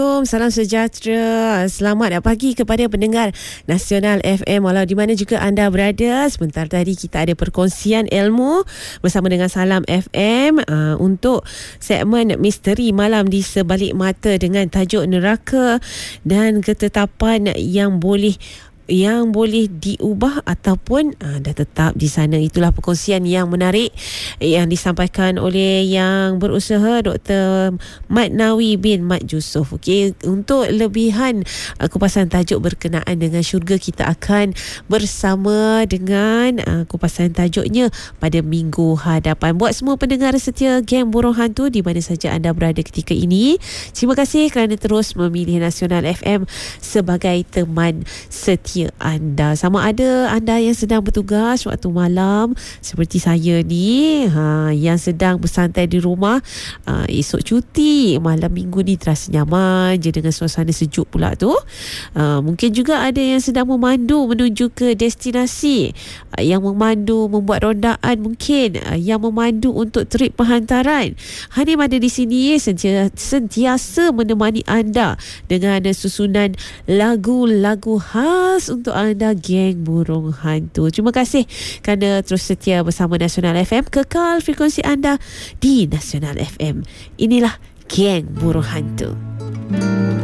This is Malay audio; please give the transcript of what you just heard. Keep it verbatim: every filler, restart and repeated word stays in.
Salam sejahtera. Selamat pagi kepada pendengar Nasional F M walau di mana juga anda berada. Sebentar tadi kita ada perkongsian ilmu bersama dengan Salam F M uh, untuk segmen Misteri Malam di Sebalik Mata dengan tajuk neraka dan ketetapan yang boleh yang boleh diubah ataupun aa, dah tetap di sana. Itulah perkongsian yang menarik yang disampaikan oleh yang berusaha Doktor Mat Nawi bin Mat Yusof. Okey, untuk lebihan aa, kupasan tajuk berkenaan dengan syurga, kita akan bersama dengan aa, kupasan tajuknya pada minggu hadapan. Buat semua pendengar setia Geng Burung Hantu di mana saja anda berada ketika ini, terima kasih kerana terus memilih Nasional F M sebagai teman setia anda. Sama ada anda yang sedang bertugas waktu malam seperti saya ni, ha, yang sedang bersantai di rumah, ha, esok cuti, malam minggu ni terasa nyaman je dengan suasana sejuk pula tu. Ha, mungkin juga ada yang sedang memandu menuju ke destinasi, ha, yang memandu membuat rondaan, mungkin ha, yang memandu untuk trip penghantaran. Hanim ada di sini sentiasa, sentiasa menemani anda dengan susunan lagu-lagu khas untuk anda Geng Burung Hantu. Terima kasih kerana terus setia bersama Nasional F M. Kekal frekuensi anda di Nasional F M. Inilah Geng Burung Hantu.